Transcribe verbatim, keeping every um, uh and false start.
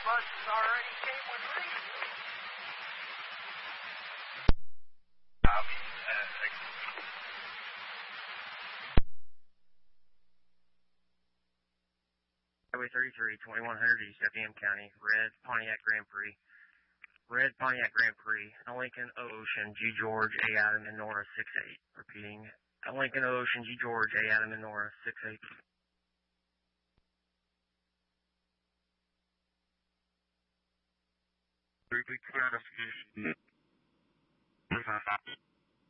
bus already came with me. Copy. Uh, Highway thirty-three, twenty-one hundred East, Effingham County, red Pontiac Grand Prix. Red Pontiac Grand Prix, Lincoln Ocean, G George, A Adam, and Nora six eight. Repeating, Lincoln Ocean, G George, A Adam, and Nora six eight. Briefly clear investigation.